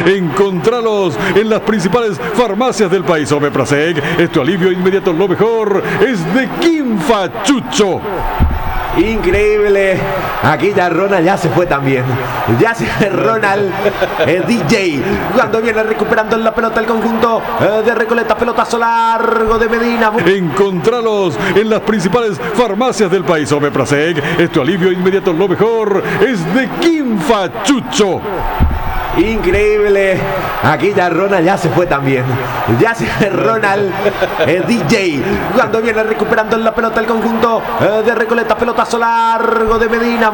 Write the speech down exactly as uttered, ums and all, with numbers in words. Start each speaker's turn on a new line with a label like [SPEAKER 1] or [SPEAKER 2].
[SPEAKER 1] Encontralos en las principales farmacias del país. Omeprazec es tu alivio inmediato, lo mejor es de Quimfa, Chucho.
[SPEAKER 2] Increíble. Aquí ya Ronald ya se fue también. Ya se fue Ronald, el D J. Cuando viene recuperando la pelota el conjunto eh, de Recoleta. Pelotazo largo de Medina.
[SPEAKER 1] Encontralos en las principales farmacias del país. Omeprazec es tu alivio inmediato, lo mejor es de Quimfa, Chucho.
[SPEAKER 2] Increíble. Aquí ya Ronald ya se fue también. Ya se fue Ronald, el D J. Cuando viene recuperando la pelota el conjunto eh, de Recoleta. Pelotazo largo de Medina.